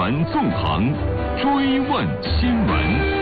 传纵横，追问新闻。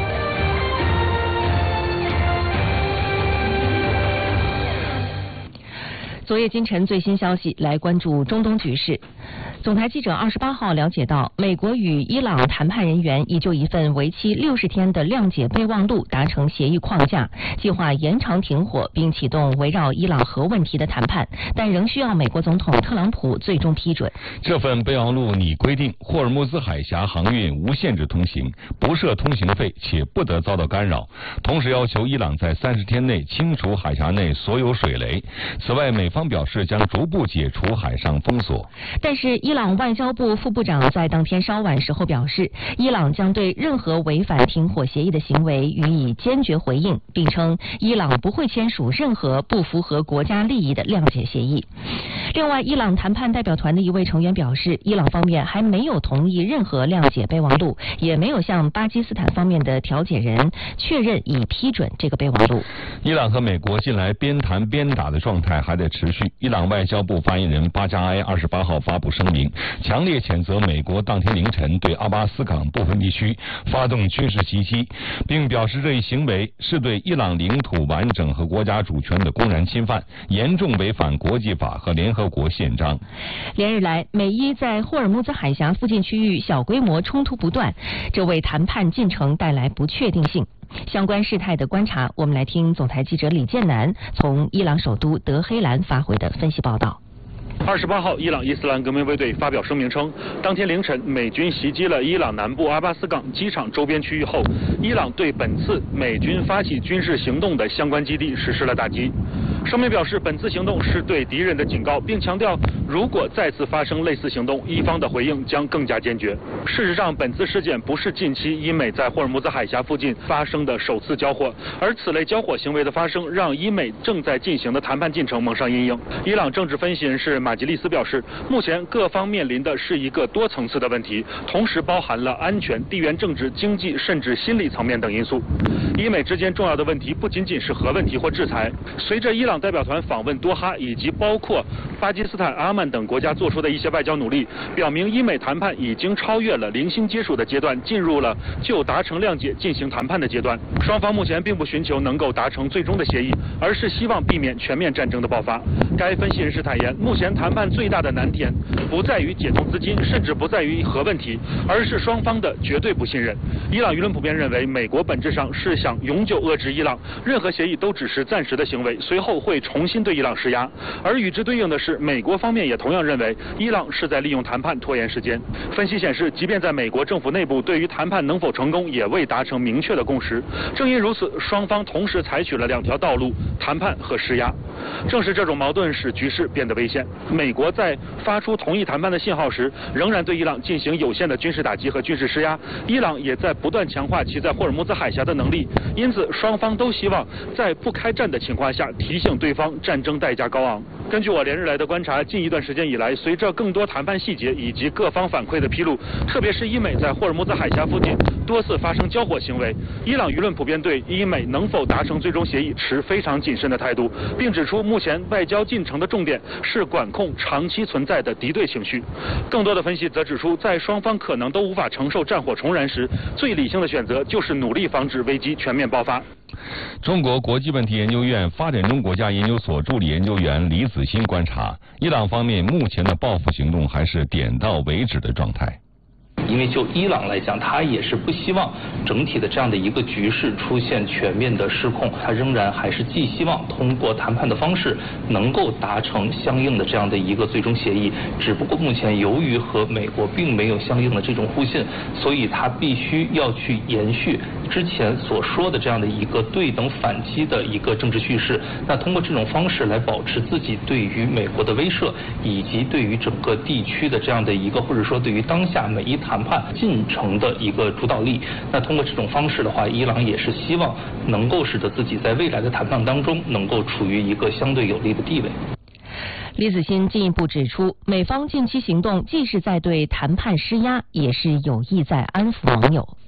昨夜今晨最新消息，来关注中东局势。总台记者28号了解到，美国与伊朗谈判人员已就一份为期60天的谅解备忘录达成协议框架，计划延长停火，并启动围绕伊朗核问题的谈判，但仍需要美国总统特朗普最终批准。 这份备忘录拟规定，霍尔木兹海峡航运无限制通行，不设通行费，且不得遭到干扰。同时要求伊朗在30天内清除海峡内所有水雷。此外，美方表示将逐步解除海上封锁。 但是伊朗外交部副部长在当天稍晚时候表示，伊朗将对任何违反停火协议的行为予以坚决回应，并称伊朗不会签署任何不符合国家利益的谅解协议。另外，伊朗谈判代表团的一位成员表示，伊朗方面还没有同意任何谅解备忘录，也没有向巴基斯坦方面的调解人确认已批准这个备忘录。 伊朗和美国近来边谈边打的状态还在持续。伊朗外交部发言人巴加埃28号发布声明，强烈谴责美国当天凌晨对阿巴斯港部分地区发动军事袭击，并表示这一行为是对伊朗领土完整和国家主权的公然侵犯，严重违反国际法和联合国宪章。 连日来，美伊在霍尔木兹海峡附近区域小规模冲突不断，这为谈判进程带来不确定性。相关事态的观察，我们来听总台记者李建南从伊朗首都德黑兰发回的分析报道。 28号，伊朗伊斯兰革命卫队发表声明称，当天凌晨美军袭击了伊朗南部阿巴斯港机场周边区域后，伊朗对本次美军发起军事行动的相关基地实施了打击。声明表示，本次行动是对敌人的警告，并强调，如果再次发生类似行动，伊方的回应将更加坚决。事实上，本次事件不是近期伊美在霍尔木兹海峡附近发生的首次交火，而此类交火行为的发生，让伊美正在进行的谈判进程蒙上阴影。伊朗政治分析人士马吉利斯表示，目前各方面临的是一个多层次的问题，同时包含了安全、地缘政治、经济甚至心理层面等因素。伊美之间重要的问题不仅仅是核问题或制裁。随着伊朗代表团访问多哈以及包括巴基斯坦、阿曼等国家做出的一些外交努力，表明伊美谈判已经超越了零星接触的阶段，进入了就达成谅解进行谈判的阶段。双方目前并不寻求能够达成最终的协议，而是希望避免全面战争的爆发。该分析人士坦言，目前谈判最大的难点不在于解冻资金，甚至不在于核问题，而是双方的绝对不信任。伊朗舆论普遍认为，美国本质上是想永久遏制伊朗，任何协议都只是暂时的行为，随后会重新对伊朗施压。而与之对应的是，美国方面也同样认为，伊朗是在利用谈判拖延时间。分析显示，即便在美国政府内部，对于谈判能否成功也未达成明确的共识。正因如此，双方同时采取了2条道路：谈判和施压。正是这种矛盾使局势变得危险。美国在发出同意谈判的信号时，仍然对伊朗进行有限的军事打击和军事施压。伊朗也在不断强化其在霍尔木兹海峡的能力，因此双方都希望在不开战的情况下提醒对方战争代价高昂。根据我连日来的观察，近一段时间以来，随着更多谈判细节以及各方反馈的披露，特别是伊美在霍尔木兹海峡附近多次发生交火行为，伊朗舆论普遍对伊美能否达成最终协议持非常谨慎的态度，并指出目前外交进程的重点是管控长期存在的敌对情绪。更多的分析则指出，在双方可能都无法承受战火重燃时，最理性的选择就是努力防止危机全面爆发。 中国国际问题研究院发展中国家研究所助理研究员李子欣观察，伊朗方面目前的报复行动还是点到为止的状态。 因为就伊朗来讲，他也是不希望整体的这样的一个局势出现全面的失控，他仍然还是寄希望通过谈判的方式能够达成相应的这样的一个最终协议。只不过目前由于和美国并没有相应的这种互信，所以他必须要去延续之前所说的这样的一个对等反击的一个政治叙事。那通过这种方式来保持自己对于美国的威慑，以及对于整个地区的这样的一个，或者说对于当下美伊谈判进程的一个主导力。那通过这种方式的话，伊朗也是希望能够使得自己在未来的谈判当中能够处于一个相对有利的地位。 李子欣进一步指出，美方近期行动既是在对谈判施压，也是有意在安抚盟友。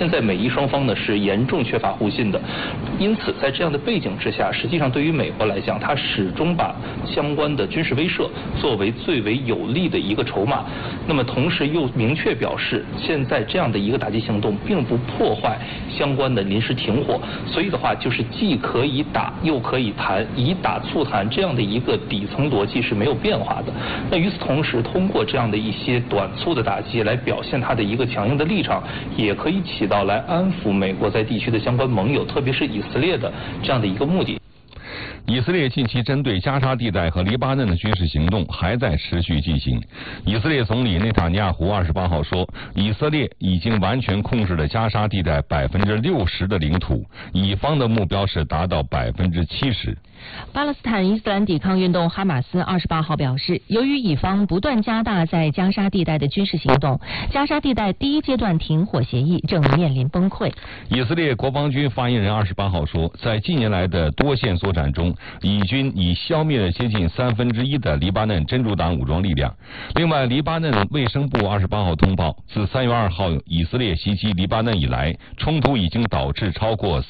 现在美伊双方呢是严重缺乏互信的，因此在这样的背景之下，实际上对于美国来讲，它始终把相关的军事威慑作为最为有利的一个筹码。那么同时又明确表示，现在这样的一个打击行动并不破坏相关的临时停火，所以的话就是既可以打又可以谈，以打促谈这样的一个底层逻辑是没有变化的。那与此同时，通过这样的一些短促的打击来表现它的一个强硬的立场，也可以起到来安抚美国在地区的相关盟友，特别是以色列的这样的一个目的。 以色列近期针对加沙地带和黎巴嫩的军事行动还在持续进行。以色列总理内塔尼亚胡28号说，以色列已经完全控制了加沙地带60%的领土，以方的目标是达到70%。 巴勒斯坦伊斯兰抵抗运动哈马斯28号表示，由于以方不断加大在加沙地带的军事行动，加沙地带第一阶段停火协议正面临崩溃。 以色列国防军发言人28号说，在近年来的多线作战中，以军已消灭了接近1/3的黎巴嫩真主党武装力量。另外，黎巴嫩卫生部28号通报，自3月2号以色列袭击黎巴嫩以来，冲突已经导致超过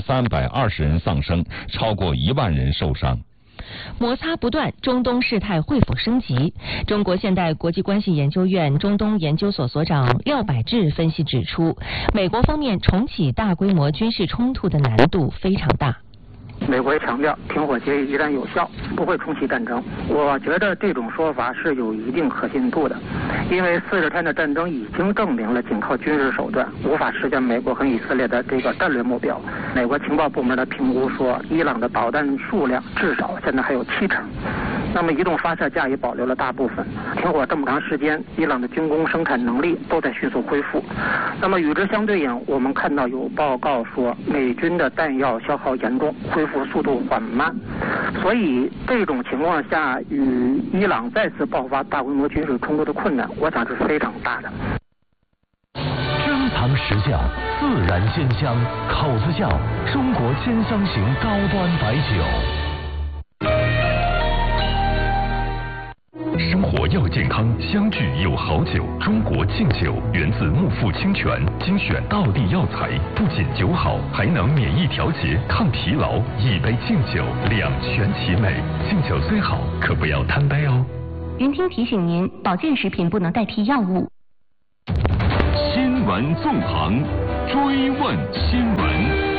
3320人丧生，超过1万人受伤。 摩擦不断，中东事态会否升级？中国现代国际关系研究院中东研究所所长廖百志分析指出，美国方面重启大规模军事冲突的难度非常大。 美国也强调停火协议依然有效，不会重启战争。我觉得这种说法是有一定可信度的，因为40天的战争已经证明了仅靠军事手段无法实现美国和以色列的这个战略目标。美国情报部门的评估说，伊朗的导弹数量至少现在还有70%，那么移动发射架也保留了大部分。停火这么长时间，伊朗的军工生产能力都在迅速恢复。那么与之相对应，我们看到有报告说，美军的弹药消耗严重，恢复速度缓慢，所以这种情况下，与伊朗再次爆发大规模军事冲突的困难，我想是非常大的。 珍藏实酵，自然鲜香，口子窖中国鲜香型高端白酒。生活要健康，相聚有好酒。中国敬酒源自木富清泉，精选道地药材，不仅酒好，还能免疫调节、抗疲劳。一杯敬酒，两全其美。敬酒虽好，可不要贪杯哦。 云听提醒您，保健食品不能代替药物。 新闻纵横，追问新闻。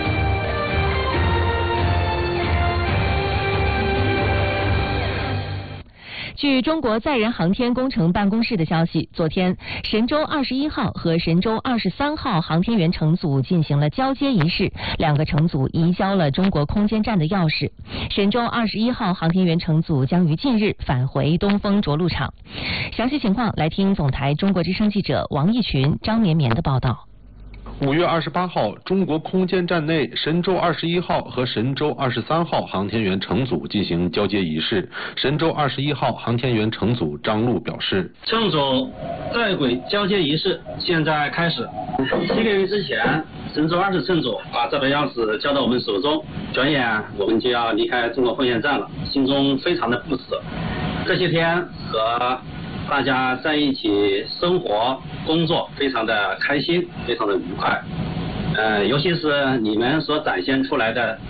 据中国载人航天工程办公室的消息，昨天神舟21号和神舟23号航天员乘组进行了交接仪式，两个乘组移交了中国空间站的钥匙。神舟21号航天员乘组将于近日返回东风着陆场。详细情况来听总台中国之声记者王义群、张绵绵的报道。 5月28号，中国空间站内神舟21号和神舟23号航天员乘组进行交接仪式。神舟21号航天员乘组张陆表示， 乘组在轨交接仪式现在开始。7个月之前，神舟20乘组把这把钥匙交到我们手中，转眼我们就要离开中国空间站了，心中非常的不舍。这些天和大家在一起生活工作非常的开心，非常的愉快。尤其是你们所展现出来的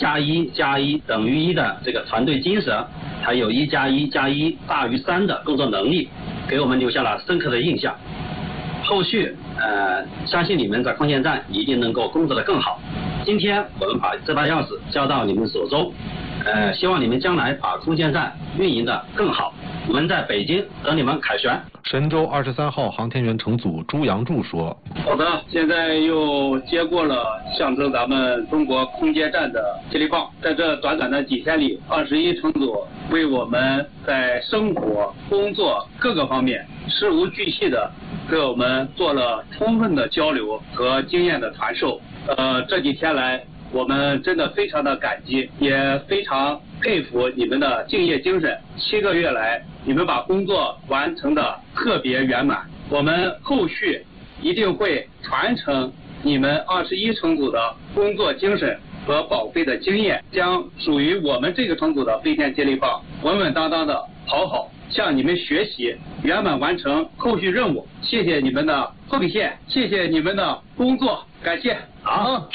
1+1+1等于1的这个团队精神，还有1+1+1大于3的工作能力，给我们留下了深刻的印象。后续相信你们在空间站一定能够工作得更好。今天我们把这把钥匙交到你们手中，希望你们将来把空间站运营得更好。我们在北京等你们凯旋。 神舟23号航天员乘组朱杨柱说：“ 好的，现在又接过了象征咱们中国空间站的接力棒，在这短短的几天里，21乘组为我们在生活、工作各个方面事无巨细的给我们做了充分的交流和经验的传授。这几天来，我们真的非常的感激，也非常佩服你们的敬业精神。7个月来，你们把工作完成的特别圆满。我们后续一定会传承你们21乘组的工作精神和宝贵的经验，将属于我们这个乘组的飞天接力棒稳稳当当的跑好，向你们学习，圆满完成后续任务。谢谢你们的奉献，谢谢你们的工作。 感谢。 好。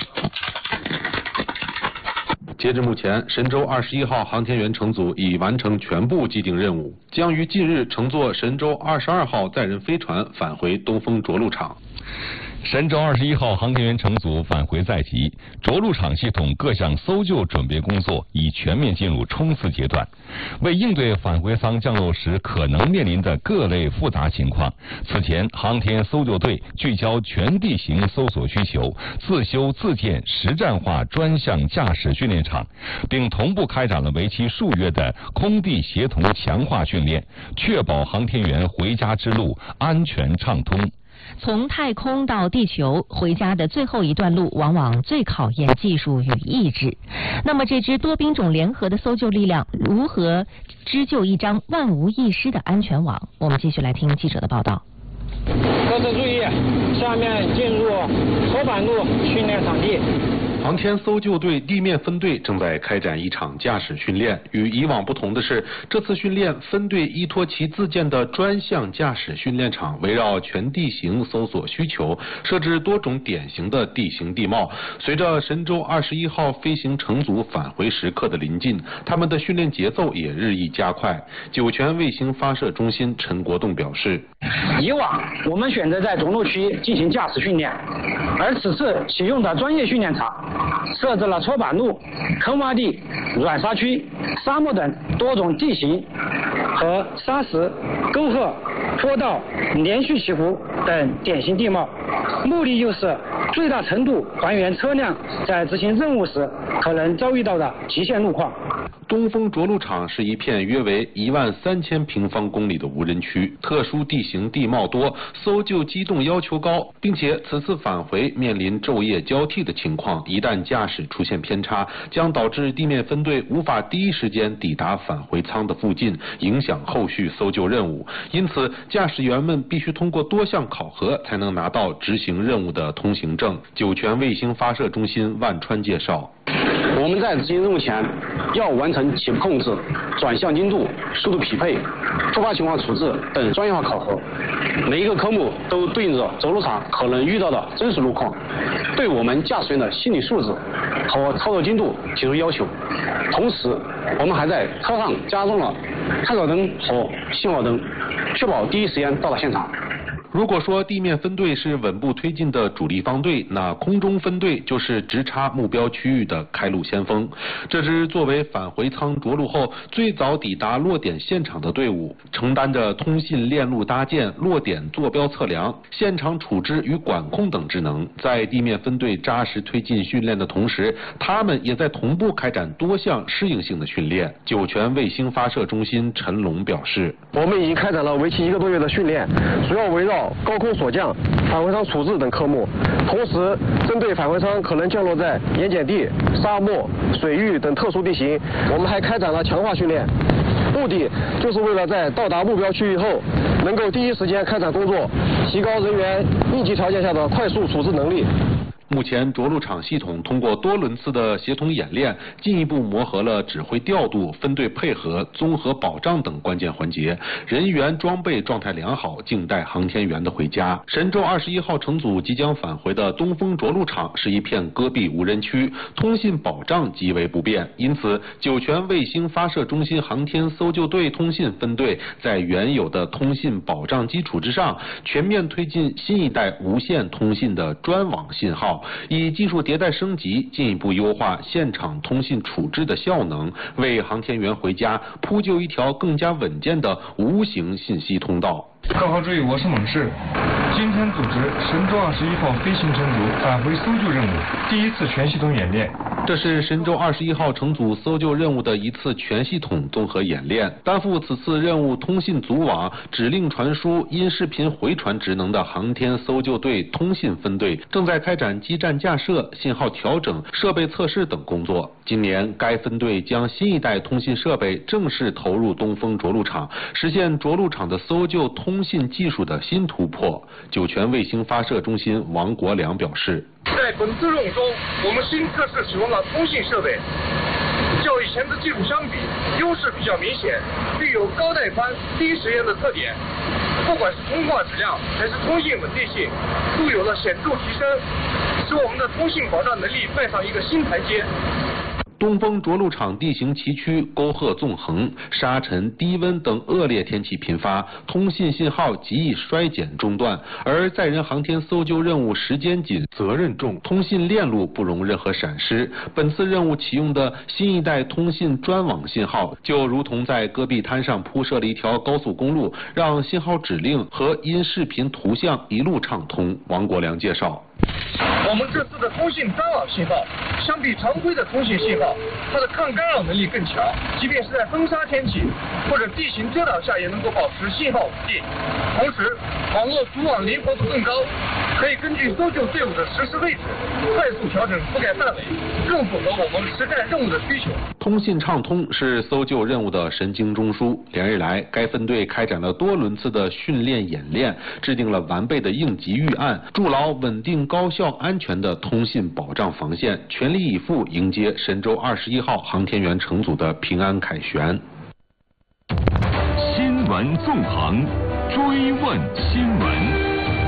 截至目前，神舟21号航天员乘组已完成全部既定任务，将于近日乘坐神舟22号载人飞船返回东风着陆场。 神舟21号航天员乘组返回在即，着陆场系统各项搜救准备工作已全面进入冲刺阶段。为应对返回舱降落时可能面临的各类复杂情况，此前航天搜救队聚焦全地形搜索需求，自修自建实战化专项驾驶训练场，并同步开展了为期数月的空地协同强化训练，确保航天员回家之路安全畅通。 从太空到地球，回家的最后一段路往往最考验技术与意志。那么这支多兵种联合的搜救力量如何织就一张万无一失的安全网？我们继续来听记者的报道。 各自注意，下面进入搓板路训练场地。 航天搜救队地面分队正在开展一场驾驶训练。与以往不同的是，这次训练分队依托其自建的专项驾驶训练场，围绕全地形搜索需求，设置多种典型的地形地貌。随着神舟21号飞行乘组返回时刻的临近，他们的训练节奏也日益加快。酒泉卫星发射中心陈国栋表示， 以往我们选择在着陆区进行驾驶训练，而此次启用的专业训练场设置了搓板路、坑洼地、软沙区、沙漠等多种地形和沙石、沟壑、坡道、连续起伏等典型地貌，目的就是最大程度还原车辆在执行任务时可能遭遇到的极限路况。 东风着陆场是一片约为13000平方公里的无人区，特殊地形地貌多，搜救机动要求高，并且此次返回面临昼夜交替的情况，一旦驾驶出现偏差，将导致地面分队无法第一时间抵达返回舱的附近，影响后续搜救任务。因此，驾驶员们必须通过多项考核，才能拿到执行任务的通行证。酒泉卫星发射中心万川介绍， 我们在执行任务前要完成起步控制、转向精度、速度匹配、突发情况处置等专业化考核。每一个科目都对应着着陆场可能遇到的真实路况，对我们驾驶员的心理素质和操作精度提出要求。同时，我们还在车上加装了探照灯和信号灯，确保第一时间到达现场。 如果说地面分队是稳步推进的主力方队，那空中分队就是直插目标区域的开路先锋。这支作为返回舱着陆后最早抵达落点现场的队伍，承担着通信链路搭建、落点坐标测量、现场处置与管控等职能。在地面分队扎实推进训练的同时，他们也在同步开展多项适应性的训练。酒泉卫星发射中心陈龙表示， 我们已经开展了为期1个多月的训练，主要围绕高空锁降、返回舱处置等科目，同时针对返回舱可能降落在盐碱地、沙漠、水域等特殊地形，我们还开展了强化训练，目的就是为了在到达目标区域后，能够第一时间开展工作，提高人员应急条件下的快速处置能力。 目前着陆场系统通过多轮次的协同演练，进一步磨合了指挥调度、分队配合、综合保障等关键环节，人员装备状态良好，静待航天员的回家。神舟21号乘组即将返回的东风着陆场是一片戈壁无人区，通信保障极为不便，因此酒泉卫星发射中心航天搜救队通信分队在原有的通信保障基础之上，全面推进新一代无线通信的专网信号，以技术迭代升级，进一步优化现场通信处置的效能，为航天员回家铺就一条更加稳健的无形信息通道。 各号注意，我是猛士。今天组织神舟21号飞行乘组返回搜救任务第一次全系统演练。 这是神舟21号乘组搜救任务的一次全系统综合演练。担负此次任务通信组网、指令传输、音视频回传职能的航天搜救队通信分队，正在开展基站架设、信号调整、设备测试等工作。今年，该分队将新一代通信设备正式投入东风着陆场，实现着陆场的搜救通信技术的新突破。酒泉卫星发射中心王国良表示， 在本次任务中，我们新测试使用了通信设备，较以前的技术相比，优势比较明显，具有高带宽、低时延的特点。不管是通话质量还是通信稳定性，都有了显著提升。 使我们的通信保障能力迈上一个新台阶。 东风着陆场地形崎岖，沟壑纵横，沙尘、低温等恶劣天气频发，通信信号极易衰减中断。而载人航天搜救任务时间紧、责任重，通信链路不容任何闪失。本次任务启用的新一代通信专网信号，就如同在戈壁滩上铺设了一条高速公路，让信号指令和音视频图像一路畅通。王国良介绍。 我们这次的通信专网信号，相比常规的通信信号，它的抗干扰能力更强，即便是在风沙天气或者地形遮挡下，也能够保持信号稳定。同时，网络组网灵活度更高，可以根据搜救队伍的实时位置，快速调整覆盖范围，更符合我们实战任务的需求。 通信畅通是搜救任务的神经中枢。连日来，该分队开展了多轮次的训练演练，制定了完备的应急预案，筑牢稳定、高效、安全的通信保障防线，全力以赴迎接神舟21号航天员乘组的平安凯旋。 新闻纵横，追问新闻。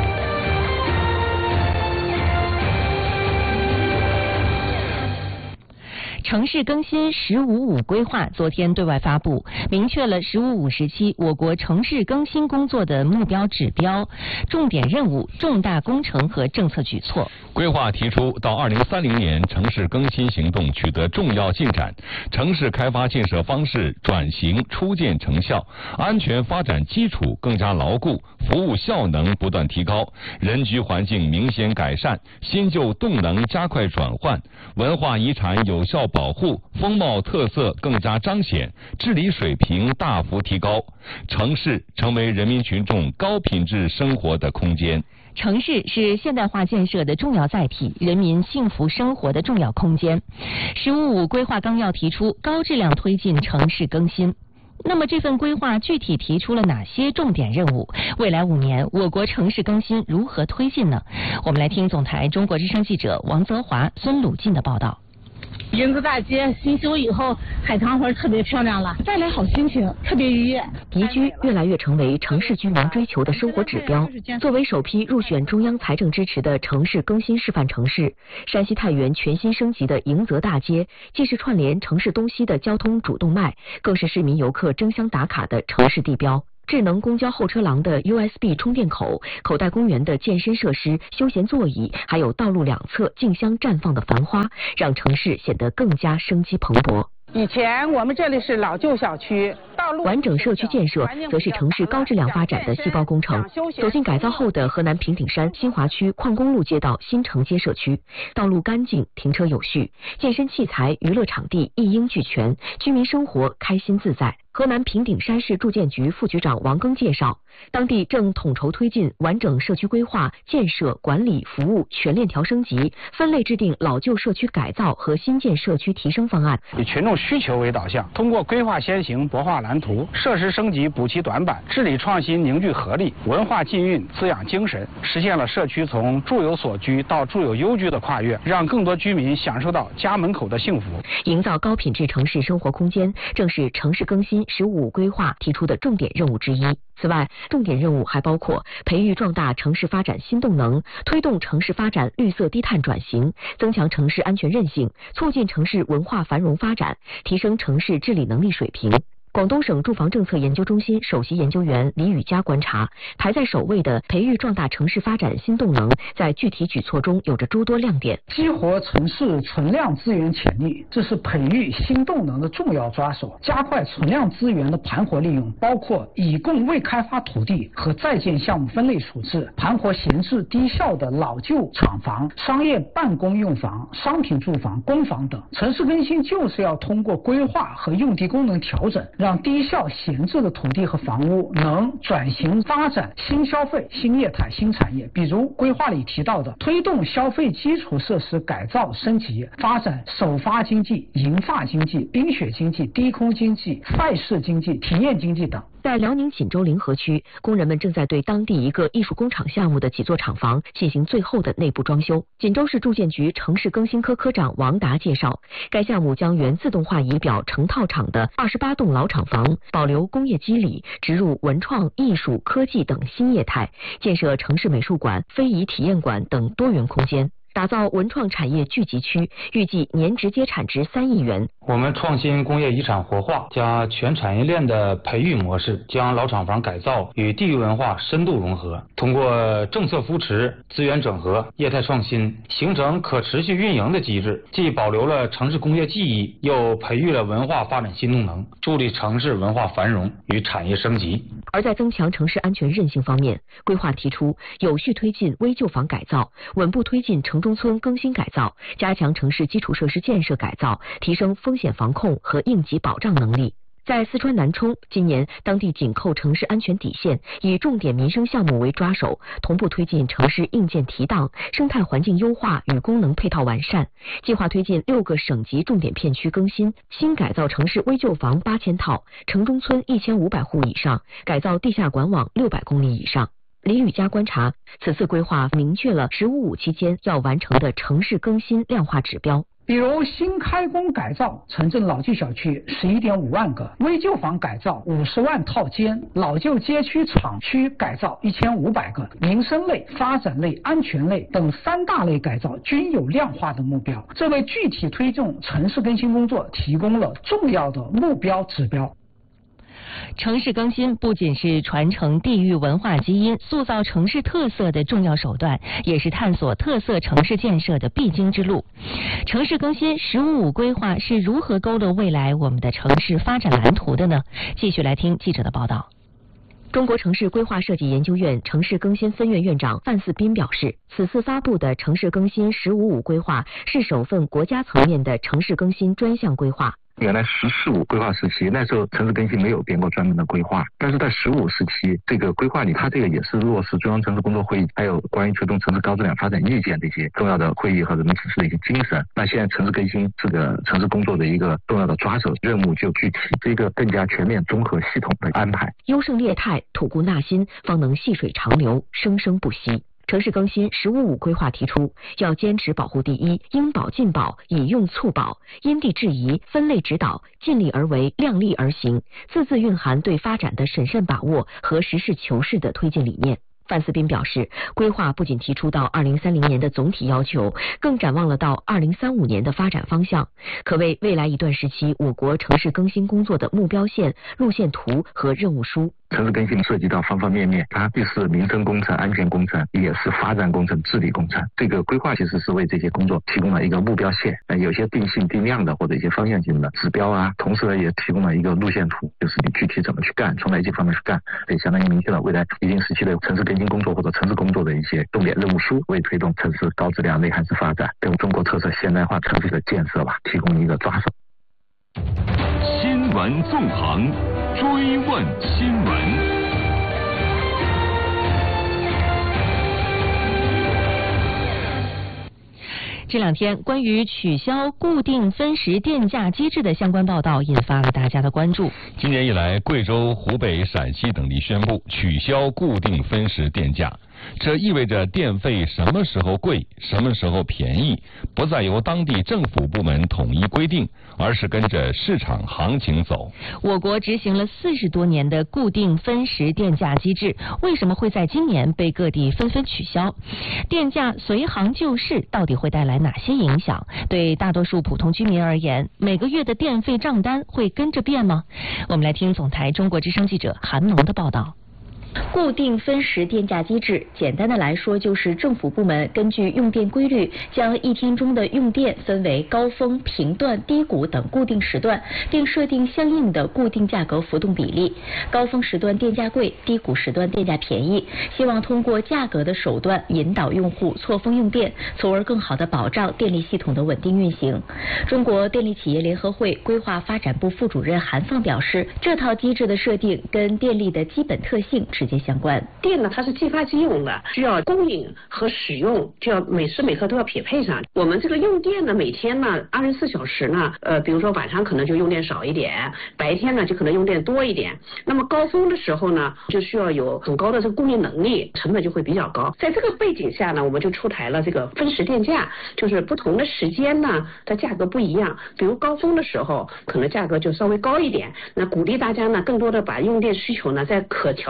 城市更新“十五五”规划昨天对外发布，明确了“十五五”时期我国城市更新工作的目标指标、重点任务、重大工程和政策举措。 规划提出，到2030年，城市更新行动取得重要进展，城市开发建设方式转型初见成效，安全发展基础更加牢固，服务效能不断提高，人居环境明显改善，新旧动能加快转换，文化遗产有效保护，风貌特色更加彰显，治理水平大幅提高，城市成为人民群众高品质生活的空间。 城市是现代化建设的重要载体，人民幸福生活的重要空间。“15+5”规划纲要提出高质量推进城市更新。那么这份规划具体提出了哪些重点任务？未来5年，我国城市更新如何推进呢？我们来听总台中国之声记者王泽华、孙鲁进的报道。 迎子大街新修以后，海棠花特别漂亮了，带来好心情，特别愉悦。 宜居越来越成为城市居民追求的生活指标。作为首批入选中央财政支持的城市更新示范城市，山西太原全新升级的迎泽大街，既是串联城市东西的交通主动脉，更是市民游客争相打卡的城市地标。智能公交候车廊的 USB 充电口、口袋公园的健身设施、休闲座椅，还有道路两侧竞相绽放的繁花，让城市显得更加生机蓬勃。 以前我们这里是老旧小区，道路完整社区建设则是城市高质量发展的细胞工程。走进改造后的河南平顶山新华区矿工路街道新城街社区，道路干净，停车有序，健身器材、娱乐场地一应俱全，居民生活开心自在。河南平顶山市住建局副局长王庚介绍，当地正统筹推进完整社区规划、建设、管理、服务全链条升级，分类制定老旧社区改造和新建社区提升方案， 以群众需求为导向，通过规划先行、博画蓝图、设施升级补齐短板、治理创新凝聚合力、文化浸润滋养精神，实现了社区从住有所居到住有优居的跨越，让更多居民享受到家门口的幸福。 营造高品质城市生活空间，正是城市更新“15+5”规划提出的重点任务之一。此外，重点任务还包括培育壮大城市发展新动能，推动城市发展绿色低碳转型，增强城市安全韧性，促进城市文化繁荣发展，提升城市治理能力水平。广东省住房政策研究中心首席研究员李宇佳观察，排在首位的培育壮大城市发展新动能，在具体举措中有着诸多亮点。 激活城市存量资源潜力，这是培育新动能的重要抓手。加快存量资源的盘活利用，包括已供未开发土地和在建项目分类处置，盘活闲置低效的老旧厂房、商业办公用房、商品住房、公房等。城市更新就是要通过规划和用地功能调整，让低效闲置的土地和房屋能转型发展新消费、新业态、新产业。比如规划里提到的，推动消费基础设施改造升级，发展首发经济、银发经济、冰雪经济、低空经济、赛事经济、体验经济等。 在辽宁锦州临河区，工人们正在对当地一个艺术工厂项目的几座厂房进行最后的内部装修。锦州市住建局城市更新科科长王达介绍，该项目将原自动化仪表成套厂的28栋老厂房保留工业基理，植入文创、艺术、科技等新业态，建设城市美术馆、非遗体验馆等多元空间。 打造文创产业聚集区，预计年直接产值3亿元。 我们创新工业遗产活化，将全产业链的培育模式，将老厂房改造与地域文化深度融合，通过政策扶持、资源整合、业态创新，形成可持续运营的机制，既保留了城市工业记忆，又培育了文化发展新动能，助力城市文化繁荣与产业升级。 而在增强城市安全韧性方面，规划提出有序推进危旧房改造，稳步推进城中村更新改造，加强城市基础设施建设改造，提升风险防控和应急保障能力。在四川南充，今年当地紧扣城市安全底线，以重点民生项目为抓手，同步推进城市硬件提档、生态环境优化与功能配套完善。计划推进6个省级重点片区更新，新改造城市危旧房8000套，城中村1500户以上，改造地下管网600公里以上。李宇佳观察，此次规划明确了“15+5”期间要完成的城市更新量化指标。 比如新开工改造城镇老旧小区11.5万个，危旧房改造50万套间，老旧街区厂区改造1500个，民生类、发展类、安全类等3大类改造均有量化的目标，这为具体推动城市更新工作提供了重要的目标指标。 城市更新不仅是传承地域文化基因、塑造城市特色的重要手段，也是探索特色城市建设的必经之路。城市更新“15+5”规划是如何勾勒未来我们的城市发展蓝图的呢？继续来听记者的报道。中国城市规划设计研究院城市更新分院院长范四斌表示，此次发布的城市更新“15+5”规划是首份国家层面的城市更新专项规划。 原来“14+5”规划时期，那时候城市更新没有编过专门的规划，但是在“15+5”时期，这个规划里，它这个也是落实中央城市工作会议还有关于推动城市高质量发展意见这些重要的会议和人民指示的一些精神。那现在城市更新这个城市工作的一个重要的抓手任务就具体，这个更加全面、综合、系统的安排。 优胜劣汰，吐故纳新，方能细水长流，生生不息。城市更新“15+5”规划提出，要坚持保护第一，应保尽保，以用促保，因地制宜，分类指导，尽力而为，量力而行，字字蕴含对发展的审慎把握和实事求是的推进理念。范四斌表示，规划不仅提出到2030年的总体要求，更展望了到2035年的发展方向，可谓未来一段时期我国城市更新工作的目标线、路线图和任务书。 城市更新涉及到方方面面，它既是民生工程、安全工程，也是发展工程、治理工程。这个规划其实是为这些工作提供了一个目标线，有些定性定量的或者一些方向性的指标啊，同时呢也提供了一个路线图，就是你具体怎么去干，从哪些方面去干，也相当于明确了未来一定时期的城市更新工作或者城市工作的一些重点任务书，为推动城市高质量内涵式发展跟中国特色现代化城市的建设吧，提供一个抓手。 新闻纵横，追问新闻。 这两天，关于取消固定分时电价机制的相关报道引发了大家的关注。 今年以来，贵州、湖北、陕西等地宣布取消固定分时电价。这意味着电费什么时候贵，什么时候便宜，不再由当地政府部门统一规定，而是跟着市场行情走。 我国执行了40多年的固定分时电价机制，为什么会在今年被各地纷纷取消？电价随行就市到底会带来哪些影响？对大多数普通居民而言，每个月的电费账单会跟着变吗？我们来听总台中国之声记者韩萌的报道。固定分时电价机制，简单的来说就是政府部门根据用电规律，将一天中的用电分为高峰、频段、低谷等固定时段，并设定相应的固定价格浮动比例。高峰时段电价贵，低谷时段电价便宜，希望通过价格的手段引导用户错峰用电，从而更好地保障电力系统的稳定运行。中国电力企业联合会规划发展部副主任韩放表示，这套机制的设定跟电力的基本特性直接相关。 电呢，它是即发即用的，需要供应和使用就要每时每刻都要匹配上。我们这个用电呢，每天呢24小时呢，比如说晚上可能就用电少一点，白天呢就可能用电多一点。那么高峰的时候呢，就需要有很高的这个供应能力，成本就会比较高。在这个背景下呢，我们就出台了这个分时电价，就是不同的时间呢，它价格不一样。比如高峰的时候，可能价格就稍微高一点，那鼓励大家呢更多的把用电需求呢在可调节的情况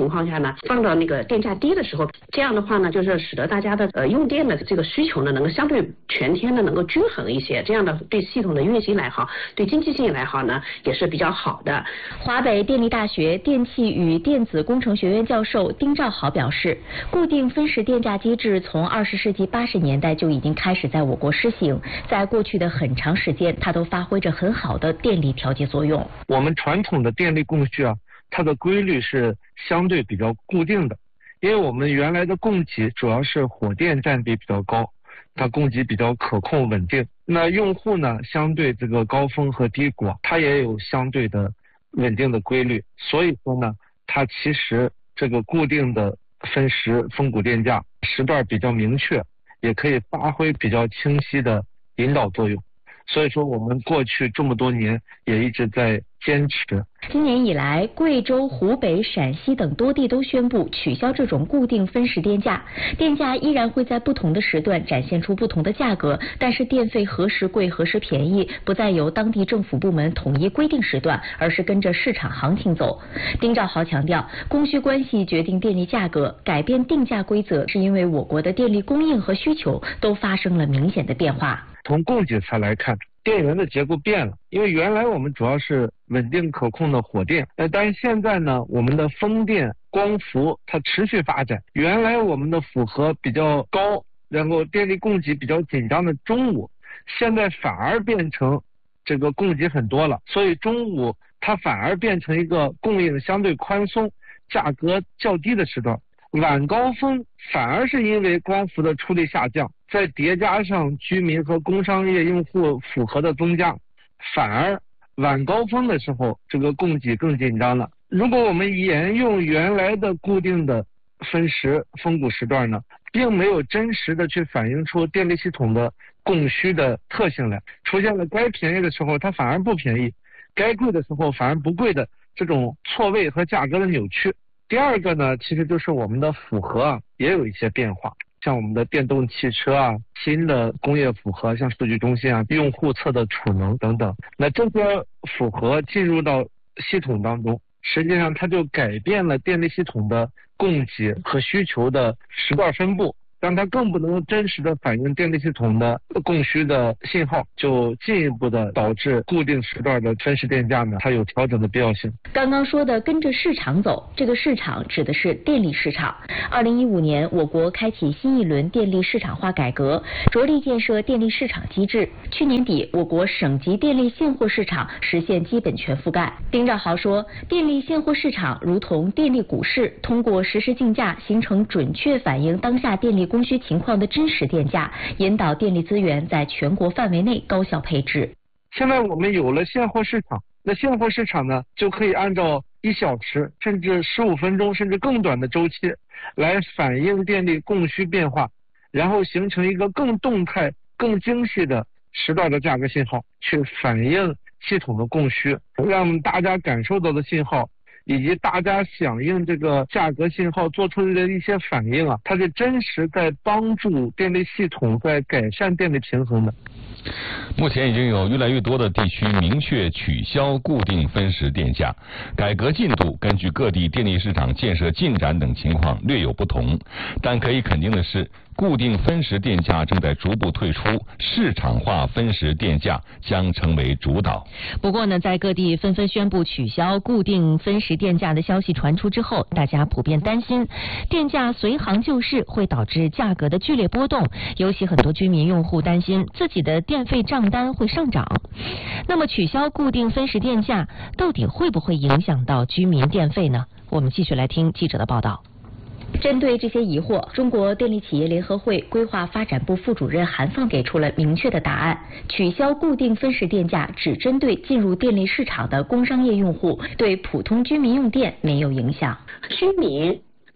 情况下呢，放到那个电价低的时候，这样的话呢，就是使得大家的用电的这个需求呢，能够相对全天呢能够均衡一些，这样的对系统的运行来好，对经济性来好呢，也是比较好的。 华北电力大学电气与电子工程学院教授丁兆豪表示，固定分时电价机制从20世纪80年代就已经开始在我国施行，在过去的很长时间，它都发挥着很好的电力调节作用。 我们传统的电力供需啊，它的规律是相对比较固定的，因为我们原来的供给主要是火电占比比较高，它供给比较可控稳定。那用户呢，相对这个高峰和低谷，它也有相对的稳定的规律。所以说呢，它其实这个固定的分时分股电价时段比较明确，也可以发挥比较清晰的引导作用。所以说我们过去这么多年也一直在坚持。 今年以来，贵州、湖北、陕西等多地都宣布取消这种固定分时电价，电价依然会在不同的时段展现出不同的价格，但是电费何时贵何时便宜不再由当地政府部门统一规定时段，而是跟着市场行情走。丁兆豪强调，供需关系决定电力价格，改变定价规则是因为我国的电力供应和需求都发生了明显的变化。 从供给侧来看，电源的结构变了，因为原来我们主要是稳定可控的火电，但是现在呢，我们的风电、光伏它持续发展。原来我们的负荷比较高，然后电力供给比较紧张的中午，现在反而变成这个供给很多了，所以中午它反而变成一个供应相对宽松、价格较低的时段。晚高峰反而是因为光伏的出力下降，再叠加上居民和工商业用户负荷的增加，反而晚高峰的时候这个供给更紧张了。如果我们沿用原来的固定的分时分股时段呢，并没有真实的去反映出电力系统的供需的特性来，出现了该便宜的时候它反而不便宜，该贵的时候反而不贵的这种错位和价格的扭曲。第二个呢，其实就是我们的负荷啊也有一些变化，像我们的电动汽车啊、新的工业负荷，像数据中心啊、用户侧的储能等等，那这些负荷进入到系统当中，实际上它就改变了电力系统的供给和需求的时段分布，让它更不能真实的反映电力系统的供需的信号，就进一步的导致固定时段的分时电价呢，它有调整的必要性。 刚刚说的跟着市场走，这个市场指的是电力市场。2015年，我国开启新一轮电力市场化改革，着力建设电力市场机制。去年底，我国省级电力现货市场实现基本全覆盖。丁兆豪说，电力现货市场如同电力股市，通过实时竞价，形成准确反映当下电力供需情况的真实电价，引导电力资源在全国范围内高效配置。 现在我们有了现货市场，那现货市场呢，就可以按照1小时甚至15分钟甚至更短的周期来反映电力供需变化，然后形成一个更动态、更精细的时段的价格信号，去反映系统的供需，让大家感受到的信号以及大家响应这个价格信号做出的一些反应啊，它是真实在帮助电力系统在改善电力平衡的。 目前已经有越来越多的地区明确取消固定分时电价，改革进度根据各地电力市场建设进展等情况略有不同，但可以肯定的是，固定分时电价正在逐步退出，市场化分时电价将成为主导。 不过呢，在各地纷纷宣布取消固定分时电价的消息传出之后，大家普遍担心电价随行就市会导致价格的剧烈波动，尤其很多居民用户担心自己的电费账单会上涨。那么取消固定分时电价到底会不会影响到居民电费呢？我们继续来听记者的报道。针对这些疑惑，中国电力企业联合会规划发展部副主任韩放给出了明确的答案：取消固定分时电价只针对进入电力市场的工商业用户，对普通居民用电没有影响。 居民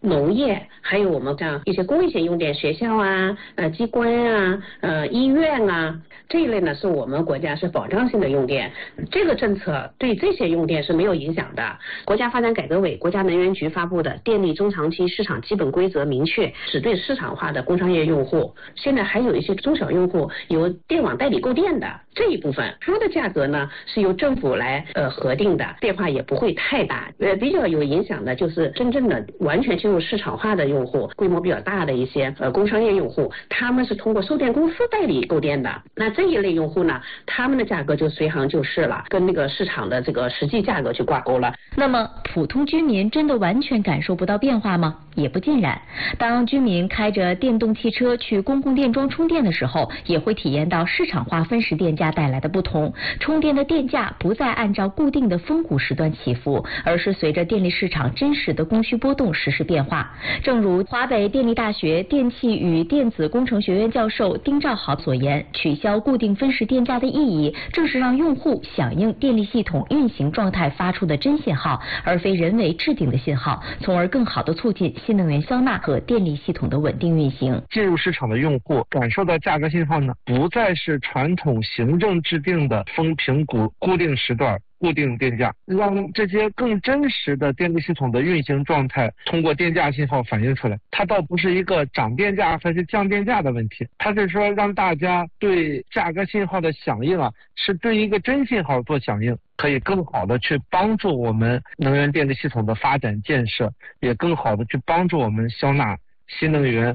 农业，还有我们这样一些公益性用电，学校啊、机关啊、医院啊这一类呢，是我们国家是保障性的用电。这个政策对这些用电是没有影响的。国家发展改革委、国家能源局发布的《电力中长期市场基本规则》明确，只对市场化的工商业用户，现在还有一些中小用户由电网代理购电的这一部分，它的价格呢是由政府来核定的，变化也不会太大。比较有影响的就是真正的完全进入市场化的用户，规模比较大的一些工商业用户，他们是通过售电公司代理购电的。那这一类用户呢，他们的价格就随行就市了，跟那个市场的这个实际价格去挂钩了。 那么普通居民真的完全感受不到变化吗？也不尽然。当居民开着电动汽车去公共电桩充电的时候，也会体验到市场化分时电价带来的不同。充电的电价不再按照固定的峰谷时段起伏，而是随着电力市场真实的供需波动实时变化。正如华北电力大学电气与电子工程学院教授丁兆豪所言，取消固定分时电价的意义，正是让用户响应电力系统运行状态发出的真信号，而非人为制定的信号，从而更好地促进新能源消纳和电力系统的稳定运行。 进入市场的用户感受到价格信号呢，不再是传统行政制定的风评固定时段固定电价，让这些更真实的电力系统的运行状态通过电价信号反映出来。它倒不是一个涨电价还是降电价的问题，它是说让大家对价格信号的响应是对一个真信号做响应，可以更好的去帮助我们能源电力系统的发展建设，也更好的去帮助我们消纳新能源。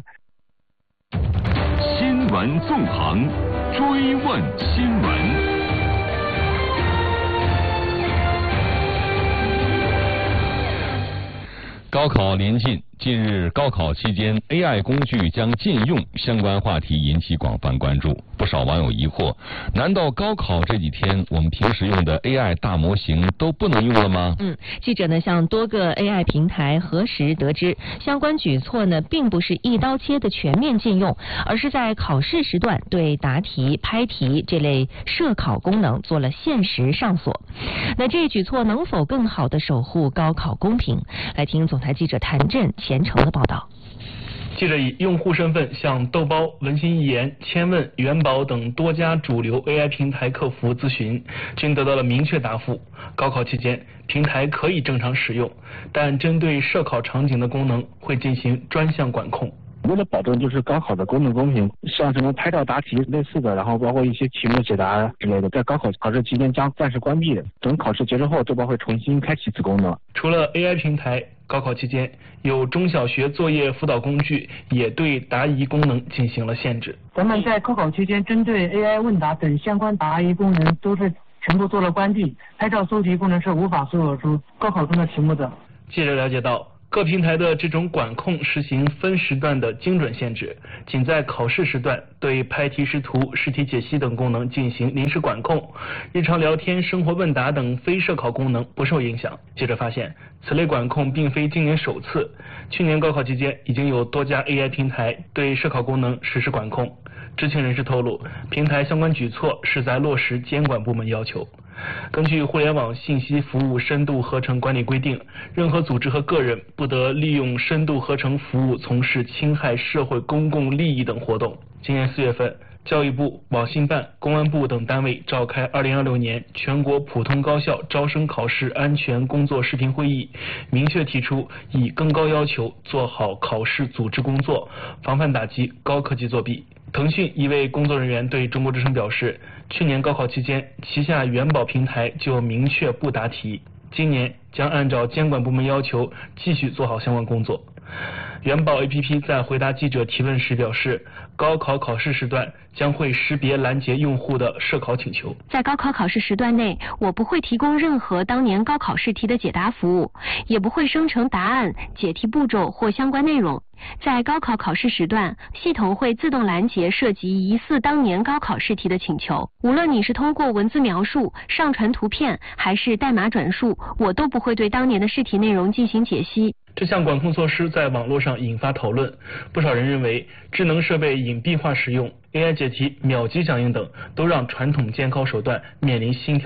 新闻纵横，追问新闻。 高考临近，近日高考期间 AI 工具将禁用，相关话题引起广泛关注。不少网友疑惑，难道高考这几天我们平时用的 AI 大模型都不能用了吗？ 记者呢向多个 AI 平台核实得知，相关举措呢并不是一刀切的全面禁用，而是在考试时段对答题、拍题这类设考功能做了限时上锁。那这一举措能否更好地守护高考公平？来听总台记者谭震、钱程的报道。 记者以用户身份向豆包、文心一言、千问、元宝等多家主流 AI 平台客服咨询，均得到了明确答复。高考期间，平台可以正常使用，但针对设考场景的功能会进行专项管控。 为了保证就是高考的公正公平，像什么拍照答题类似的，然后包括一些题目解答之类的，在高考考试期间将暂时关闭，等考试结束后，豆包会重新开启此功能。 除了 AI 平台，高考期间有中小学作业辅导工具也对答疑功能进行了限制。 咱们在高考期间针对 AI 问答等相关答疑功能都是全部做了关闭，拍照搜题功能是无法搜索出高考中的题目的。 记者了解到，各平台的这种管控实行分时段的精准限制，仅在考试时段对拍题识图、试题解析等功能进行临时管控，日常聊天、生活问答等非设考功能不受影响。记者发现，此类管控并非今年首次，去年高考期间已经有多家 AI 平台对设考功能实施管控。知情人士透露，平台相关举措是在落实监管部门要求。根据互联网信息服务深度合成管理规定，任何组织和个人不得利用深度合成服务从事侵害社会公共利益等活动。今年4月份，教育部、网信办、公安部等单位召开2026年全国普通高校招生考试安全工作视频会议，明确提出以更高要求做好考试组织工作，防范打击高科技作弊。腾讯一位工作人员对中国之声表示，去年高考期间，旗下元宝平台就明确不答题，今年将按照监管部门要求继续做好相关工作。元宝 APP 在回答记者提问时表示，高考考试时段将会识别拦截用户的设考请求。 在高考考试时段内，我不会提供任何当年高考试题的解答服务，也不会生成答案、解题步骤或相关内容。在高考考试时段，系统会自动拦截涉及疑似当年高考试题的请求。无论你是通过文字描述、上传图片，还是代码转述，我都不会对当年的试题内容进行解析。 这项管控措施在网络上引发讨论，不少人认为智能设备隐蔽化使用、AI 解题、秒级响应等，都让传统监考手段面临新挑战。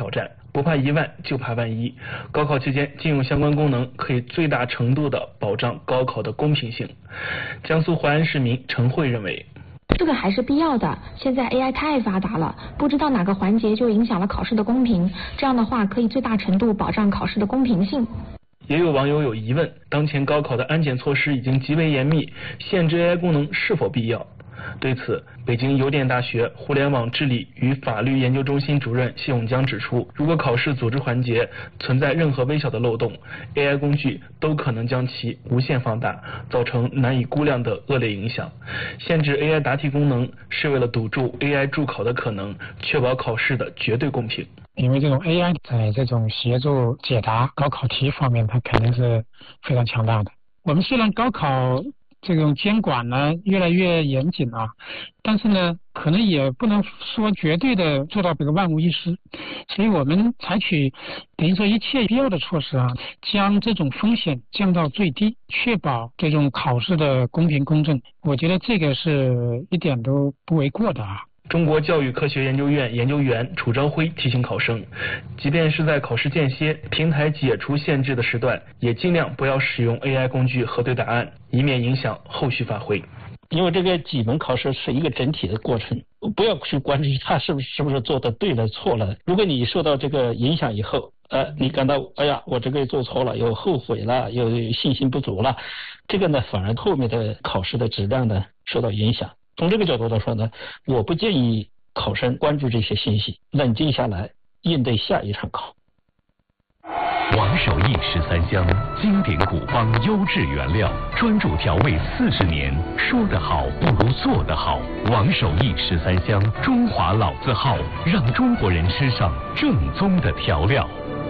不怕1万就怕万一。高考期间禁用相关功能，可以最大程度的保障高考的公平性。江苏淮安市民陈慧认为， 这个还是必要的。现在 AI 太发达了，不知道哪个环节就影响了考试的公平。这样的话，可以最大程度保障考试的公平性。 也有网友有疑问，当前高考的安检措施已经极为严密，限制 AI 功能是否必要？对此，北京邮电大学互联网治理与法律研究中心主任谢永江指出，如果考试组织环节存在任何微小的漏洞， AI 工具都可能将其无限放大，造成难以估量的恶劣影响。限制 AI 答题功能是为了堵住 AI 助考的可能，确保考试的绝对公平。 因为这种 AI 在这种协助解答高考题方面，它肯定是非常强大的。我们虽然高考这种监管呢越来越严谨啊，但是呢可能也不能说绝对的做到这个万无一失，所以我们采取等于说一切必要的措施啊，将这种风险降到最低，确保这种考试的公平公正。我觉得这个是一点都不为过的啊。 中国教育科学研究院研究员楚朝晖提醒考生，即便是在考试间歇、平台解除限制的时段，也尽量不要使用 AI 工具核对答案，以免影响后续发挥。 因为这个几门考试是一个整体的过程，不要去关注他是不是做的对了错了。如果你受到这个影响以后，你感到哎呀我这个做错了，又后悔了，又信心不足了，这个呢反而后面的考试的质量呢受到影响。从这个角度来说呢，我不建议考生关注这些信息，冷静下来应对下一场考。 王守义13香，经典古方优质原料，专注调味40年，说得好不如做得好。王守义13香，中华老字号，让中国人吃上正宗的调料。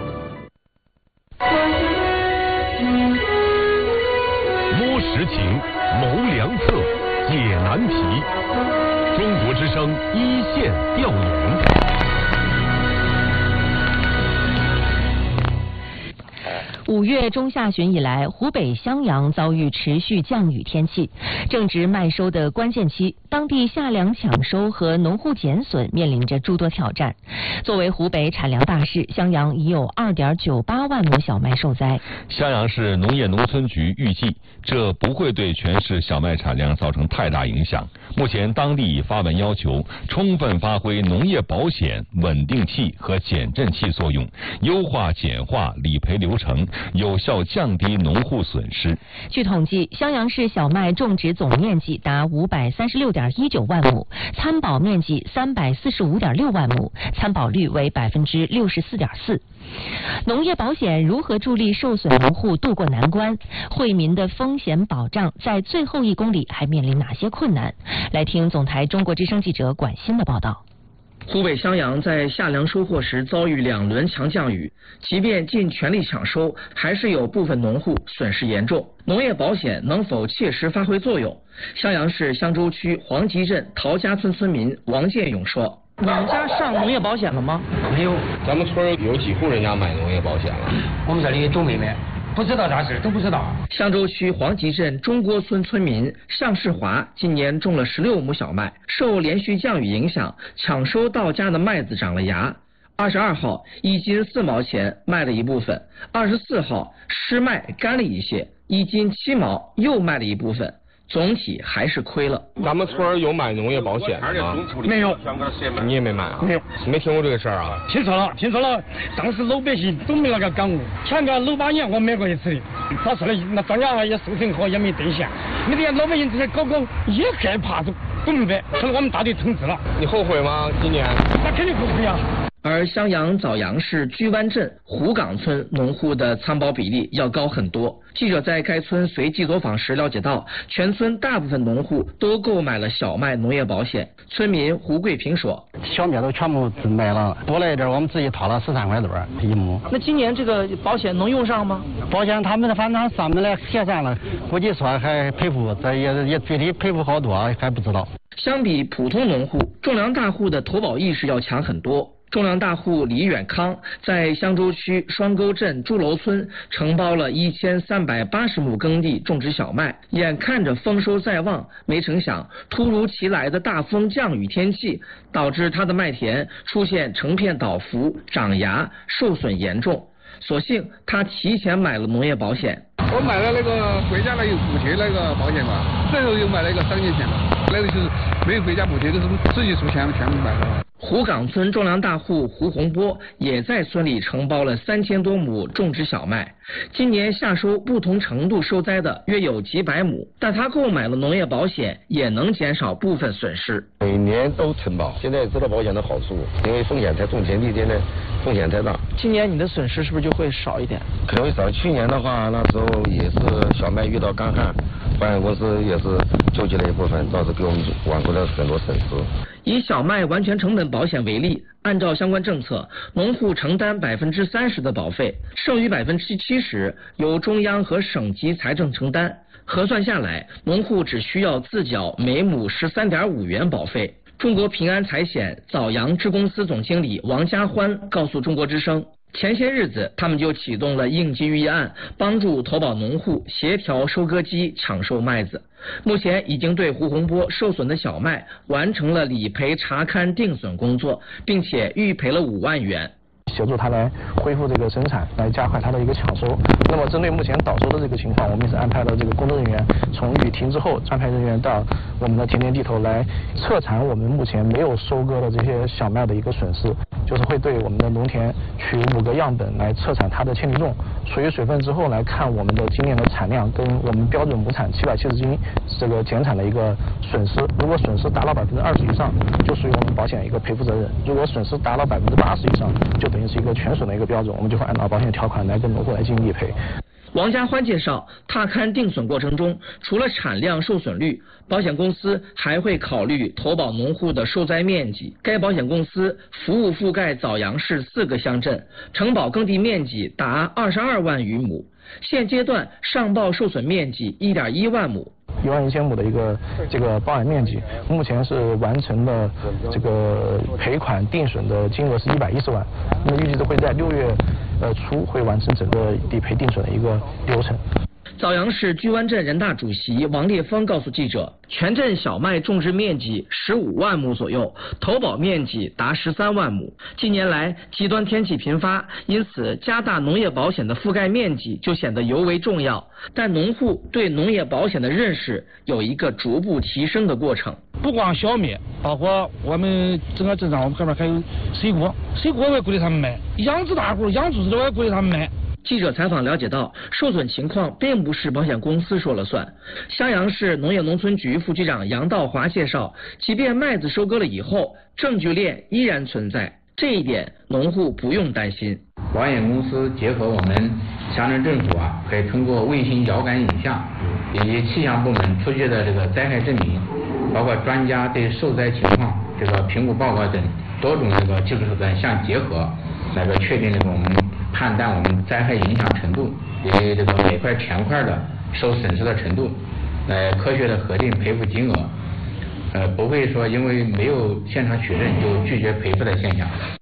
摸实情，谋良策，解难题。中国之声一线调研。 5月中下旬以来，湖北襄阳遭遇持续降雨天气，正值麦收的关键期，当地夏粮抢收和农户减损面临着诸多挑战。作为湖北产粮大市，襄阳已有2.98万亩小麦受灾。 襄阳市农业农村局预计，这不会对全市小麦产量造成太大影响。目前，当地已发文要求充分发挥农业保险稳定器和减震器作用，优化简化理赔流程，有效降低农户损失。 据统计，襄阳市小麦种植总面积达536.19万亩，参保面积345.6万亩，参保率为64.4%。农业保险如何助力受损农户渡过难关？惠民的风险保障在最后1公里还面临哪些困难？来听总台中国之声记者管欣的报道。 湖北襄阳在夏粮收获时遭遇2轮强降雨，即便尽全力抢收，还是有部分农户损失严重。农业保险能否切实发挥作用？襄阳市襄州区黄集镇陶家村村民王建勇说：“ 你们家上农业保险了吗？ 没有，咱们村有几户人家买农业保险了？ 我们这里都没买。”不知道啥事，都不知道。 襄州区黄集镇中郭村村民尚世华今年种了16亩小麦，受连续降雨影响，抢收到家的麦子长了芽。22号1斤4毛钱卖了一部分，24号湿麦干了一些，1斤7毛又卖了一部分。总体还是亏了。 咱们村有买农业保险吗？ 没有。 你也没买啊？ 没有。 没听过这个事儿啊？ 听说了。当时老百姓都没那个感悟。前个6、8年我买过一次的，他说的那庄稼也收成好，也没兑现。那点老百姓这些搞也害怕，都不明白，可能我们大队统治了。 你后悔吗？今年？ 那肯定后悔啊。 而襄阳枣阳市居湾镇湖岗村农户的参保比例要高很多。记者在该村随机走访时了解到，全村大部分农户都购买了小麦农业保险。村民胡桂平说：“ 小麦都全部买了，多来一点我们自己掏了13块多1亩。 那今年这个保险能用上吗？ 保险他们反正上面来协商了，估计说还赔付，这也具体赔付好多还不知道。” 相比普通农户，种粮大户的投保意识要强很多。 重量大户李远康在香洲区双沟镇朱楼村承包了1380亩耕地种植小麦，眼看着丰收在望，没成想突如其来的大风降雨天气导致他的麦田出现成片倒伏、长芽、受损严重，所幸他提前买了农业保险。 我买了那个国家的有补贴那个保险嘛，最后又买了一个商业险嘛，那个就是没有国家补贴，就是自己出钱全部买的。 湖岗村种粮大户胡洪波也在村里承包了3000多亩种植小麦，今年夏收不同程度受灾的约有几百亩，但他购买了农业保险，也能减少部分损失。 每年都承保，现在知道保险的好处，因为风险太重，前几天呢风险太大。 今年你的损失是不是就会少一点？ 可能会少。去年的话，那时候也是小麦遇到干旱，保险公司也是救济了一部分，倒是给我们挽回了很多损失。 以小麦完全成本保险为例，按照相关政策，农户承担30%的保费，剩余70%由中央和省级财政承担。核算下来，农户只需要自缴每亩13.5元保费。中国平安财险枣阳支公司总经理王家欢告诉中国之声，前些日子他们就启动了应急预案，帮助投保农户协调收割机抢收麦子。目前已经对胡洪波受损的小麦完成了理赔查勘定损工作，并且预赔了5万元。 协助他来恢复这个生产，来加快他的一个抢收。那么针对目前倒收的这个情况，我们也是安排了这个工作人员从雨停之后，安排人员到我们的田地头来彻查我们目前没有收割的这些小麦的一个损失，就是会对我们的农田取5个样本来测产它的铅体重，除以水分之后来看我们的今年的产量跟我们标准亩产770斤这个减产的一个损失。如果损失达到20%以上，就属于我们保险一个赔付责任；如果损失达到80%以上，就等于是一个全损的一个标准，我们就会按照保险条款来跟农户来进行理赔。 王家欢介绍，踏勘定损过程中，除了产量、受损率，保险公司还会考虑投保农户的受灾面积。该保险公司服务覆盖枣阳市4个乡镇，承保耕地面积达22万余亩，现阶段上报受损面积1.1万亩。 11000亩的一个这个包含面积，目前是完成了这个赔款定损的金额是110万，那么预计会在6月初会完成整个理赔定损的一个流程。 枣阳市居湾镇人大主席王烈峰告诉记者，全镇小麦种植面积15万亩左右，投保面积达13万亩。近年来极端天气频发，因此加大农业保险的覆盖面积就显得尤为重要。但农户对农业保险的认识有一个逐步提升的过程。 不光小麦，包括我们整个镇上，我们这边还有水果我也鼓励他们买，养殖大户、养猪的我也鼓励他们买。 记者采访了解到，受损情况并不是保险公司说了算。襄阳市农业农村局副局长杨道华介绍，即便麦子收割了以后，证据链依然存在，这一点农户不用担心。 保险公司结合我们乡镇政府可以通过卫星遥感影像以及气象部门出具的这个灾害证明，包括专家对受灾情况这个评估报告等多种这个技术手段相结合，来个确定这个我们判断我们灾害影响程度以及这个每块田块的受损失的程度，来科学的核定赔付金额，不会说因为没有现场取证就拒绝赔付的现象。